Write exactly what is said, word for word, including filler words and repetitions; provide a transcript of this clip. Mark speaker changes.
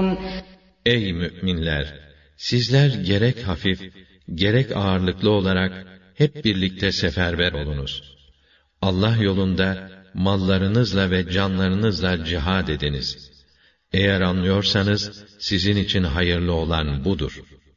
Speaker 1: Ey müminler! Sizler gerek hafif, gerek ağırlıklı olarak hep birlikte seferber olunuz. Allah yolunda mallarınızla ve canlarınızla cihad ediniz. Eğer anlıyorsanız sizin için hayırlı olan budur.